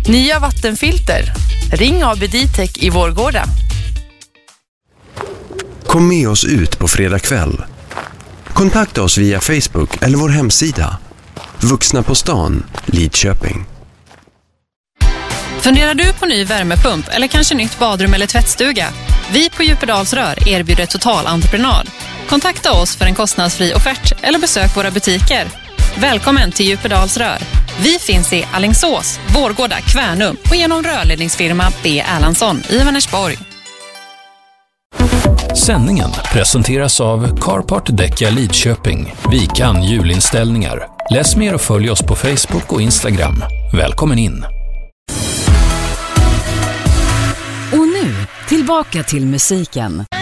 Nya vattenfilter. Ring AB Ditec i Vårgårda. Kom med oss ut på fredag kväll. Kontakta oss via Facebook eller vår hemsida. Vuxna på stan, Lidköping. Funderar du på ny värmepump eller kanske nytt badrum eller tvättstuga? Vi på Djupedalsrör erbjuder totalentreprenad. Kontakta oss för en kostnadsfri offert eller besök våra butiker. Välkommen till Djupedalsrör. Vi finns i Alingsås, Vårgårda, Kvärnum och genom rörledningsfirma B. Erlandsson i Vänersborg. Sändningen presenteras av Carport Däcka Lidköping. Vi kan julinställningar. Läs mer och följ oss på Facebook och Instagram. Välkommen in! Och nu, tillbaka till musiken.